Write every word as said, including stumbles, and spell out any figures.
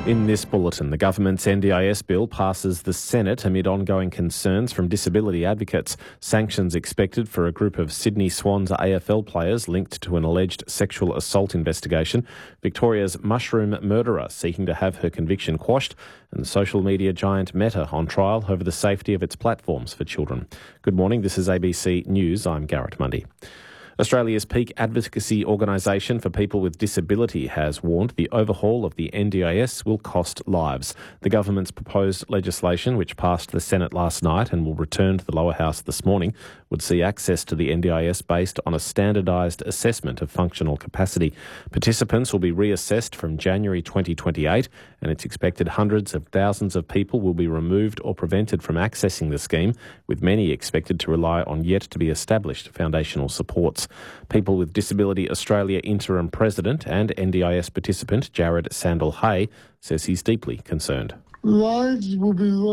In this bulletin, the government's N D I S bill passes the Senate amid ongoing concerns from disability advocates. Sanctions expected for a group of Sydney Swans A F L players linked to an alleged sexual assault investigation. Victoria's mushroom murderer seeking to have her conviction quashed, and social media giant Meta on trial over the safety of its platforms for children. Good morning, this is A B C News. I'm Garrett Mundy. Australia's peak advocacy organisation for people with disability has warned the overhaul of the N D I S will cost lives. The government's proposed legislation, which passed the Senate last night and will return to the lower house this morning, would see access to the N D I S based on a standardised assessment of functional capacity. Participants will be reassessed from January twenty twenty-eight, and it's expected hundreds of thousands of people will be removed or prevented from accessing the scheme, with many expected to rely on yet-to-be-established foundational supports. People with Disability Australia interim president and N D I S participant Jared Sandel-Hay says he's deeply concerned. Lives will be lost.